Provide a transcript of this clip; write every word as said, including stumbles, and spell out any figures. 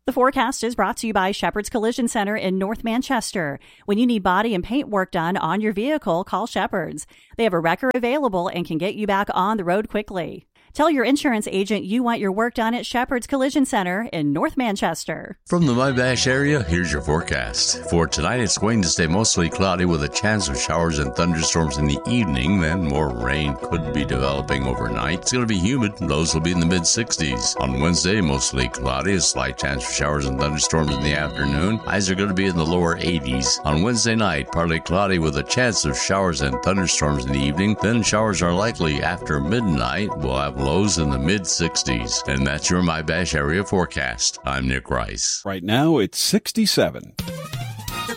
The forecast is brought to you by Shepherd's Collision Center in North Manchester. When you need body and paint work done on your vehicle, call Shepherd's. They have a wrecker available and can get you back on the road quickly. Tell your insurance agent you want your work done at Shepherd's Collision Center in North Manchester. From the Wabash area, here's your forecast. For tonight, it's going to stay mostly cloudy with a chance of showers and thunderstorms in the evening. Then more rain could be developing overnight. It's going to be humid. Lows will be in the mid sixties. On Wednesday, mostly cloudy, a slight chance for showers and thunderstorms in the afternoon. Highs are going to be in the lower eighties. On Wednesday night, partly cloudy with a chance of showers and thunderstorms in the evening. Then showers are likely after midnight. We'll have lows in the mid sixties. And that's your My Bash area forecast. I'm Nick Rice. Right now, it's sixty-seven.